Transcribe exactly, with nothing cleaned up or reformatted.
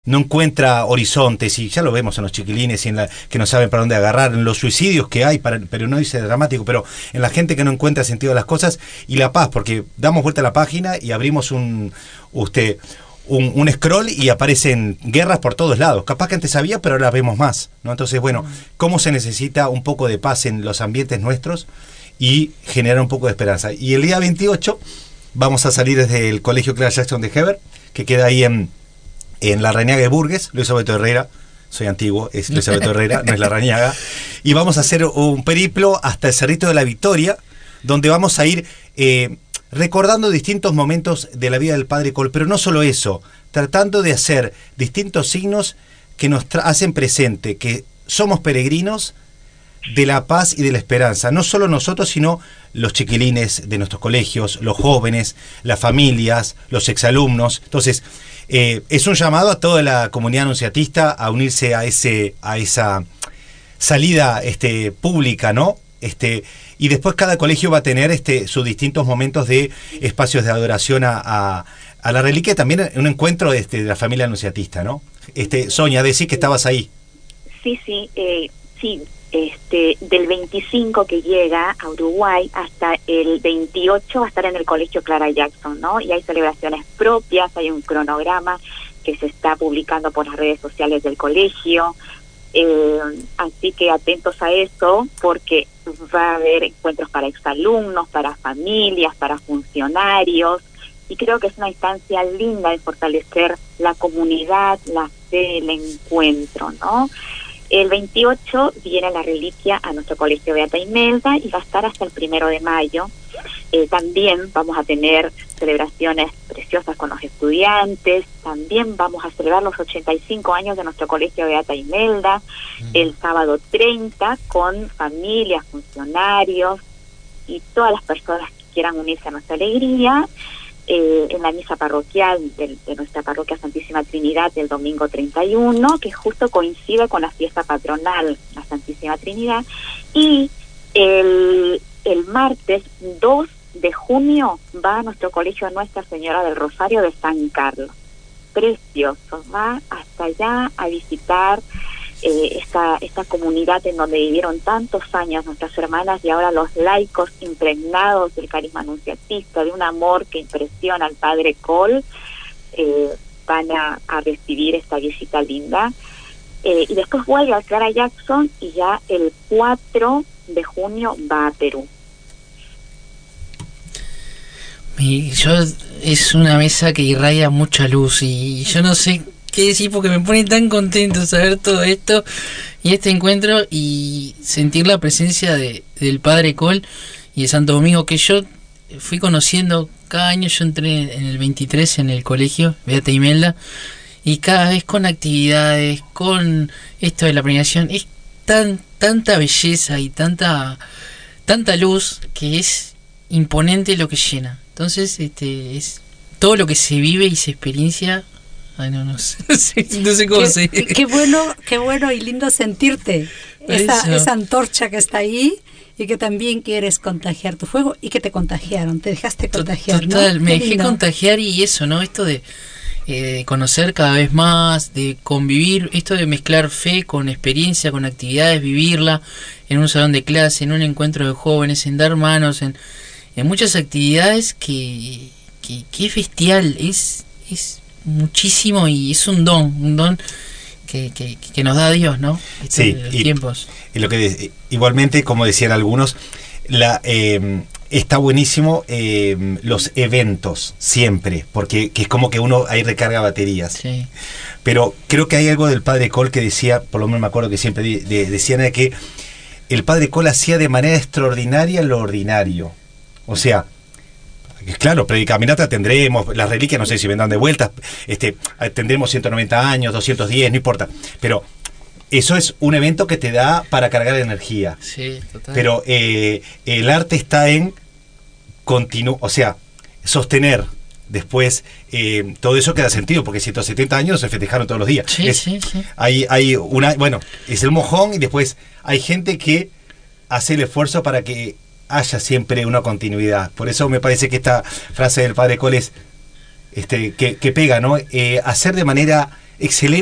no encuentra horizontes, y ya lo vemos en los chiquilines y en la, que no saben para dónde agarrar, en los suicidios que hay, para, pero no dice dramático, pero en la gente que no encuentra sentido de las cosas, y la paz, porque damos vuelta a la página y abrimos un usted un, un scroll y aparecen guerras por todos lados. Capaz que antes había, pero ahora las vemos más, ¿no? Entonces, bueno, ¿cómo se necesita un poco de paz en los ambientes nuestros y generar un poco de esperanza? Y el día veintiocho vamos a salir desde el Colegio Clara Jackson de Heber, que queda ahí en en la Reñaga de Burgues, Luis Alberto Herrera, soy antiguo, es Luis Alberto Herrera, no es la Reñaga, y vamos a hacer un periplo hasta el Cerrito de la Victoria, donde vamos a ir eh, recordando distintos momentos de la vida del Padre Col, pero no solo eso, tratando de hacer distintos signos que nos hacen presente, que somos peregrinos de la paz y de la esperanza, no solo nosotros, sino los chiquilines de nuestros colegios, los jóvenes, las familias, los exalumnos. Entonces, eh, es un llamado a toda la comunidad anunciatista a unirse a ese a esa salida este, pública, ¿no? Este, y después cada colegio va a tener este, sus distintos momentos de espacios de adoración a, a, a la reliquia, también un encuentro este, de la familia anunciatista, ¿no? Este, Sonia, decís que estabas ahí. Sí, sí, eh, sí. Este, del veinticinco que llega a Uruguay hasta el veintiocho va a estar en el Colegio Clara Jackson, ¿no? Y hay celebraciones propias, hay un cronograma que se está publicando por las redes sociales del colegio, eh, así que atentos a eso, porque va a haber encuentros para exalumnos, para familias, para funcionarios, y creo que es una instancia linda de fortalecer la comunidad, la fe, el encuentro, ¿no? El veintiocho viene la reliquia a nuestro colegio Beata Imelda y va a estar hasta el primero de mayo. Eh, también vamos a tener celebraciones preciosas con los estudiantes. También vamos a celebrar los ochenta y cinco años de nuestro colegio Beata Imelda mm. el sábado treinta con familias, funcionarios y todas las personas que quieran unirse a nuestra alegría. Eh, en la misa parroquial de, de nuestra parroquia Santísima Trinidad del domingo treinta y uno, que justo coincide con la fiesta patronal, la Santísima Trinidad, y el, el martes dos de junio va a nuestro colegio Nuestra Señora del Rosario de San Carlos. Precioso, va hasta allá a visitar eh, esta, esta comunidad en donde vivieron tantos años nuestras hermanas, y ahora los laicos impregnados del carisma anunciatista, de un amor que impresiona al Padre Col, eh, van a, a recibir esta visita linda. Eh, y después vuelve a Clara Jackson y ya el cuatro de junio va a Perú. Y yo, es una mesa que irradia mucha luz y yo no sé qué decir, porque me pone tan contento saber todo esto y este encuentro y sentir la presencia de, del Padre Col y de Santo Domingo, que yo fui conociendo cada año. Yo entré en el veintitrés en el colegio Beata Imelda, y cada vez con actividades, con esto de la premiación, es tan tanta belleza y tanta tanta luz que es imponente lo que llena. Entonces, este es todo lo que se vive y se experiencia. Ay, no, no sé, no sé cómo qué, se... Qué, qué bueno, qué bueno y lindo sentirte esa, esa antorcha que está ahí y que también quieres contagiar tu fuego y que te contagiaron, te dejaste contagiar, Total, ¿no? me Qué dejé lindo. contagiar, y eso, ¿no? Esto de eh, conocer cada vez más, de convivir, esto de mezclar fe con experiencia, con actividades, vivirla en un salón de clase, en un encuentro de jóvenes, en dar manos, en, en muchas actividades que, que, que es bestial, es... es muchísimo, y es un don, un don que, que, que nos da Dios, ¿no? Estos Sí, los y, tiempos. Y lo que igualmente, como decían algunos, la eh, está buenísimo eh, los eventos siempre, porque que es como que uno ahí recarga baterías. Sí. Pero creo que hay algo del Padre Col que decía, por lo menos me acuerdo que siempre de, de, decían de que el Padre Col hacía de manera extraordinaria lo ordinario. O sea, claro, predicaminata tendremos, las reliquias no sé si vendrán de vueltas, este, tendremos ciento noventa años, doscientos diez, no importa, pero eso es un evento que te da para cargar energía. Sí, total. Pero eh, el arte está en continuar, o sea, sostener después eh, todo eso que da sentido, porque ciento setenta años se festejaron todos los días. Sí, es, sí, sí. Hay, hay una, bueno, es el mojón, y después hay gente que hace el esfuerzo para que haya siempre una continuidad. Por eso me parece que esta frase del Padre Col es este, que, que pega, ¿no? Eh, hacer de manera excelente.